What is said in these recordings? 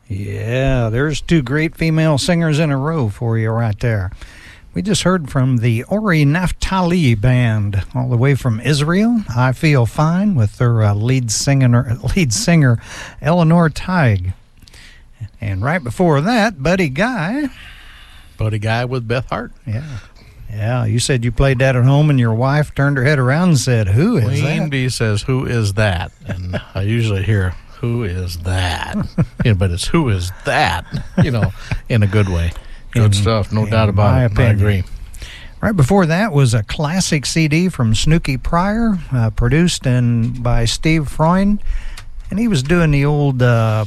Yeah, there's two great female singers in a row for you right there. We just heard from the Ori Naftali Band, all the way from Israel. I Feel Fine, with their lead singer Eleanor Teig. And right before that, Buddy Guy. Buddy Guy with Beth Hart. Yeah, you said you played that at home and your wife turned her head around and said, "Who is that?" Wendy says, "Who is that?" And I usually hear, "Who is that?" But it's "Who is that?" In a good way. Good stuff, no doubt about it. I agree. Right before that was a classic CD from Snooky Pryor, produced by Steve Freund, and he was doing the old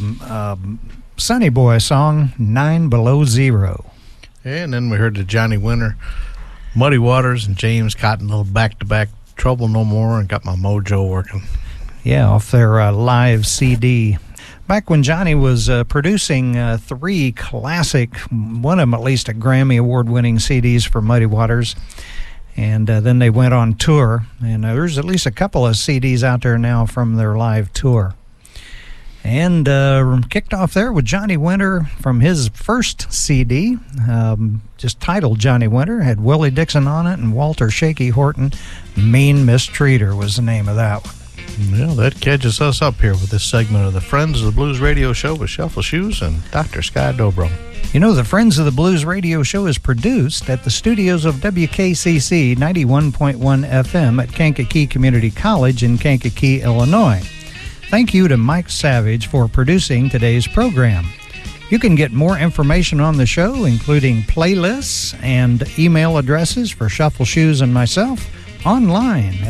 Sonny Boy song, 9 Below Zero. And then we heard the Johnny Winter, Muddy Waters, and James Cotton, little back-to-back Trouble No More, and Got My Mojo Working. Yeah, off their live CD. Back when Johnny was producing three classic, one of them at least a Grammy Award-winning CDs for Muddy Waters, and then they went on tour, and there's at least a couple of CDs out there now from their live tour. And kicked off there with Johnny Winter from his first CD, just titled Johnny Winter, had Willie Dixon on it and Walter Shaky Horton. Mean Mistreater was the name of that one. Well, that catches us up here with this segment of the Friends of the Blues Radio Show with Shuffle Shoes and Dr. Sky Dobro. You know, the Friends of the Blues Radio Show is produced at the studios of WKCC 91.1 FM at Kankakee Community College in Kankakee, Illinois. Thank you to Mike Savage for producing today's program. You can get more information on the show, including playlists and email addresses for Shuffle Shoes and myself, online at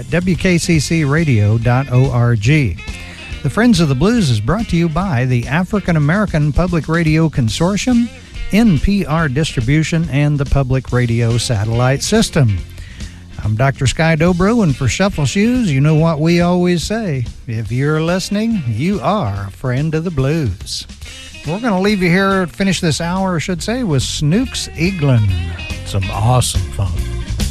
wkccradio.org. The Friends of the Blues is brought to you by the African American Public Radio Consortium, NPR Distribution, and the Public Radio Satellite System. I'm Dr. Sky Dobro, and for Shuffle Shoes, you know what we always say. If you're listening, you are a friend of the blues. We're going to leave you here, finish this hour, I should say, with Snooks Eaglin. Some awesome fun.